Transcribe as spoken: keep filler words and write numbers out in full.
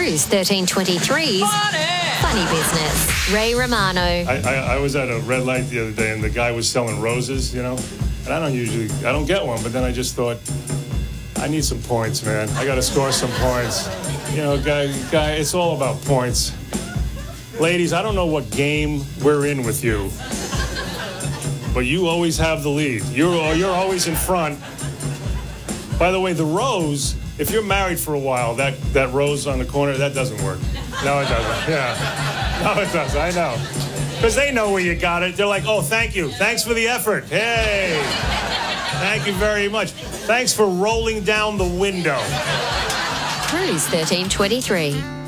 Cruise thirteen twenty-three's Funny, Funny Business. Ray Romano. I, I, I was at a red light the other day, and the guy was selling roses, you know? And I don't usually, I don't get one, but then I just thought, I need some points, man. I got to score some points. You know, guy, guy, it's all about points. Ladies, I don't know what game we're in with you, but you always have the lead. You're, you're always in front. By the way, the rose, if you're married for a while, that, that rose on the corner, that doesn't work. No, it doesn't. Yeah. No, it doesn't. I know. Because they know where you got it. They're like, oh, thank you. Thanks for the effort. Hey. Thank you very much. Thanks for rolling down the window. Cruise thirteen twenty-three.